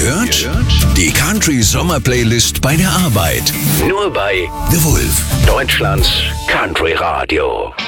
gehört? Die Country Sommer Playlist bei der Arbeit. Nur bei The Wolf, Deutschlands Country Radio.